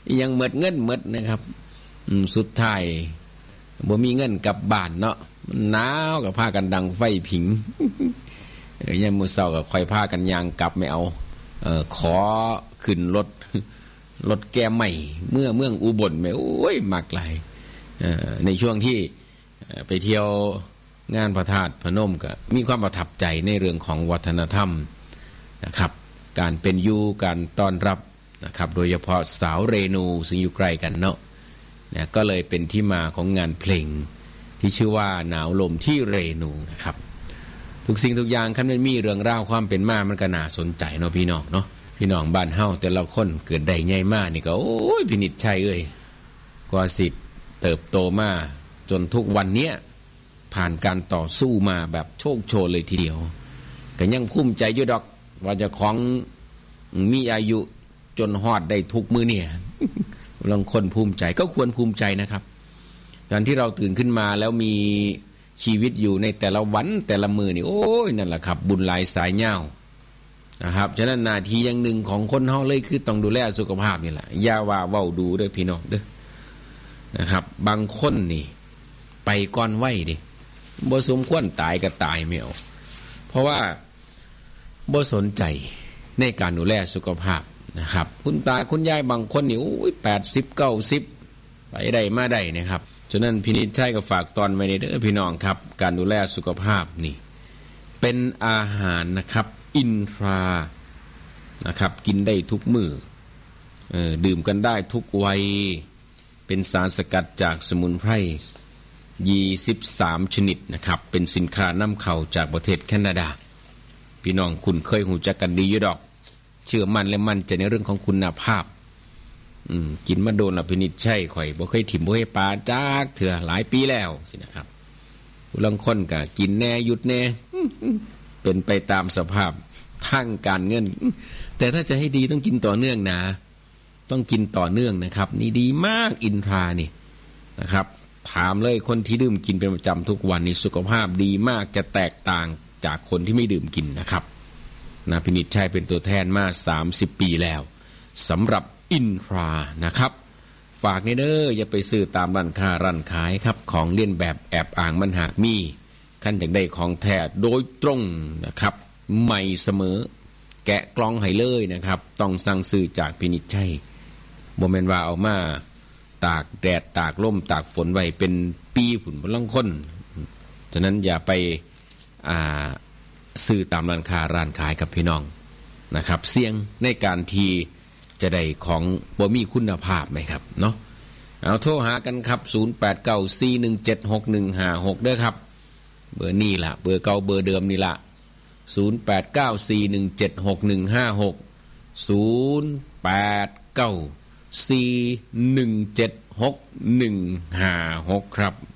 ยังหมดเงินหมดนะครับสุดท้ายบ่มีเงินกลับบ้านเนาะมันหนาวก็พากันดังไฟผิงยามมื้อเช้าก็ค่อยพากันย่างกลับไม่เอาขอขึ้นรถแก้ใหม่เมืองอุบลแม่โอ้ยมักหลายในช่วงที่ไปเที่ยวงานพระธาตุพนมก็มีความประทับใจในเรื่องของวัฒนธรรมนะครับการเป็นอยู่การต้อนรับนะครับโดยเฉพาะสาวเรนูซึ่งอยู่ใกล้กันเนาะก็เลยเป็นที่มาของงานเพลงที่ชื่อว่าหนาวลมที่เรนูนะครับทุกสิ่งทุกอย่างคันมันมีเรื่องราวความเป็นมามันก็น่าสนใจเนาะพี่น้องเนาะพี่น้องบ้านเฮาแต่ละคนเกิดได้ใหญ่มานี่ก็โอ้ยพินิจชัยเอ้ยกว่าสิเติบโตมาจนทุกวันเนี้ยผ่านการต่อสู้มาแบบโชคโชนเลยทีเดียวก็ยังภูมิใจอยู่ดอกว่าจะของมีอายุจนฮอดได้ทุกมื้อเนี่ยบางคนภูมิใจก็ควรภูมิใจนะครับการที่เราตื่นขึ้นมาแล้วมีชีวิตอยู่ในแต่ละวันแต่ละมื้อนี่โอ้ยนั่นแหละครับบุญหลายสายเหย้านะครับฉะนั้นหน้าที่อย่างหนึ่งของคนเฮาเลยคือต้องดูแลสุขภาพนี่แหละอย่าว่าเว้าดูเด้อพี่น้องเด้อนะครับบางคนนี่ไปก่อนวัยดิบ่สมควรตายก็ตายไม่เอาเพราะว่าบ่สนใจในการดูแลสุขภาพนะครับคุณตาคุณยายบางคนนี่โอ้ย80 90ไปได้มาได้นะครับฉะนั้นพินิจชัยก็ฝากตอนไว้ในเด้อพี่น้องครับการดูแลสุขภาพนี่เป็นอาหารนะครับอินทรานะครับกินได้ทุกมื้อดื่มกันได้ทุกวัยเป็นสารสกัดจากสมุนไพร23ชนิดนะครับเป็นสินค้านำเข้าจากประเทศแคนาดาพี่น้องคุณเคยหูจักกันดีอยู่ดอกเชื่อมั่นและมั่นใจในเรื่องของคุณภาพกินมาโดนละพินิจใช่ข่อยบ่เคยถิ่มบ่ให้ปลาจากเถื่อหลายปีแล้วสินะครับผู้ลางคนก็กินแน่หยุดแน่เป็นไปตามสภาพทางการเงินแต่ถ้าจะให้ดีต้องกินต่อเนื่องนะต้องกินต่อเนื่องนะครับนี่ดีมากอินทรานี่นะครับถามเลยคนที่ดื่มกินเป็นประจำทุกวันนี่สุขภาพดีมากจะแตกต่างจากคนที่ไม่ดื่มกินนะครับนะพินิจชัยเป็นตัวแทนมา30 ปีแล้วสำหรับอินทรานะครับฝากเด้ออย่าไปซื้อตามร้านค้าร้านขายครับของเลียนแบบแอบอ้างมันหากมีขั้นอยากได้ของแท้โดยตรงนะครับใหม่เสมอแกะกล่องให้เลยนะครับต้องสั่งซื้อจากพินิจชัยบ่แม่นว่าเอามาตากแดดตากลมตากฝนไว้เป็นปีผุ่นบลังคนฉะนั้นอย่าไปซื้อตามร้านค้าร้านขายกับพี่น้องนะครับเสี่ยงในการที่จะได้ของบ่มีคุณภาพไหมครับเนาะเอาโทรหากันครับ0894176156เด้อครับเบอร์นี้ล่ะเบอร์เก่าเบอร์เดิมนี่ล่ะ0894176156 0894176156ครับ